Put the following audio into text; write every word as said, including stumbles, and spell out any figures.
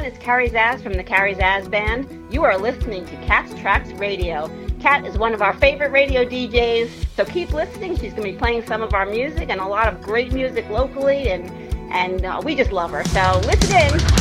everyone. It's Carrie Zaz from the Carrie Zaz Band. You are listening to Cat's Tracks Radio. Cat is one of our favorite radio D Js, so keep listening. She's going to be playing some of our music and a lot of great music locally, and, and uh, we just love her. So listen in.